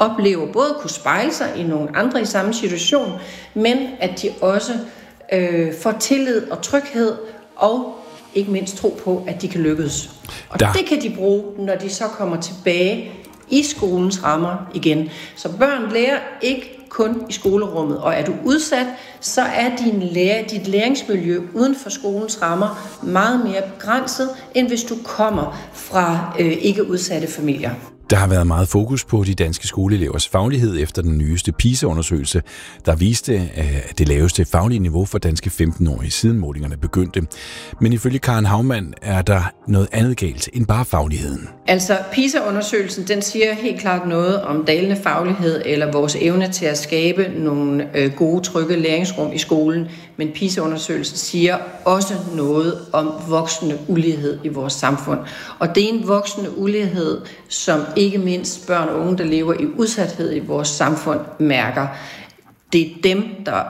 oplever både at kunne spejle sig i nogle andre i samme situation, men at de også får tillid og tryghed og ikke mindst tro på, at de kan lykkes. Og det kan de bruge, når de så kommer tilbage i skolens rammer igen. Så børn lærer ikke kun i skolerummet, og er du udsat, så er dit læringsmiljø uden for skolens rammer meget mere begrænset, end hvis du kommer fra ikke udsatte familier. Der har været meget fokus på de danske skoleelevers faglighed efter den nyeste PISA-undersøgelse, der viste det laveste faglige niveau for danske 15-årige siden målingerne begyndte. Men ifølge Karen Haumann er der noget andet galt end bare fagligheden. Altså PISA-undersøgelsen, den siger helt klart noget om dalende faglighed eller vores evne til at skabe nogle gode, trygge læringsrum i skolen. Men PISA-undersøgelsen siger også noget om voksende ulighed i vores samfund. Og det er en voksende ulighed, som ikke mindst børn og unge, der lever i udsathed i vores samfund, mærker. Det er dem, der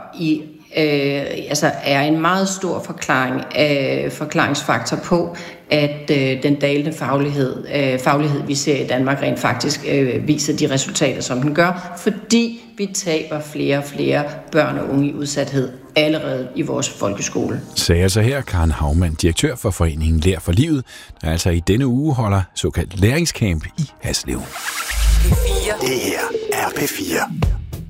er en meget stor forklaringsfaktor på, at den dalende faglighed, vi ser i Danmark, rent faktisk viser de resultater, som den gør, fordi vi taber flere og flere børn og unge i udsathed allerede i vores folkeskole. Sagde altså her Karen Haumann, direktør for foreningen Lær for Livet, der altså i denne uge holder såkaldt læringscamp i Haslev. Det her er P4.